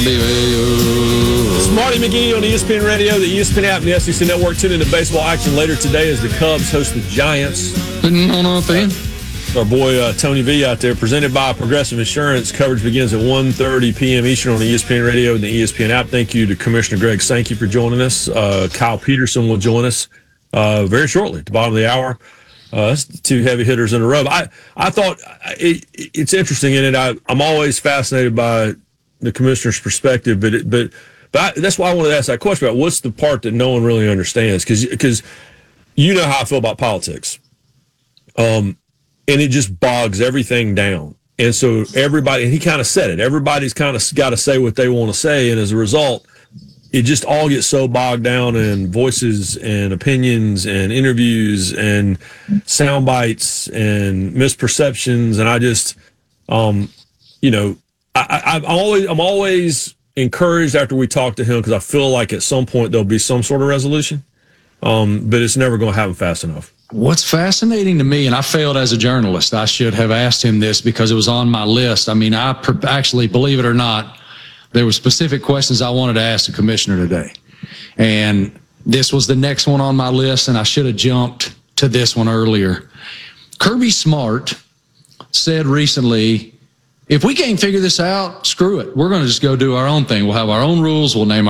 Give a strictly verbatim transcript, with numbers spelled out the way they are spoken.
Marty McGee on E S P N Radio, the E S P N app, and the S E C Network. Tune into baseball action later today as the Cubs host the Giants. Our boy uh, Tony V out there, presented by Progressive Insurance. Coverage begins at one thirty p.m. Eastern on the E S P N Radio and the E S P N app. Thank you to Commissioner Greg Sankey for joining us. Uh, Kyle Peterson will join us uh, very shortly at the bottom of the hour. Uh, that's two heavy hitters in a row. I, I thought it, it's interesting in it. I, I'm always fascinated by the commissioner's perspective, but it, but but I, that's why I wanted to ask that question about what's the part that no one really understands, because because you know how I feel about politics, um, and it just bogs everything down. And so everybody, and he kind of said it, everybody's kind of got to say what they want to say, and as a result, it just all gets so bogged down in voices and opinions and interviews and sound bites and misperceptions. And I just, um, you know, I, I, I'm always, I'm always encouraged after we talk to him, because I feel like at some point there'll be some sort of resolution, um, but it's never going to happen fast enough. What's fascinating to me, and I failed as a journalist, I should have asked him this because it was on my list. I mean, I per- actually, believe it or not, there were specific questions I wanted to ask the commissioner today. And this was the next one on my list, and I should have jumped to this one earlier. Kirby Smart said recently, if we can't figure this out, screw it. We're going to just go do our own thing. We'll have our own rules. We'll name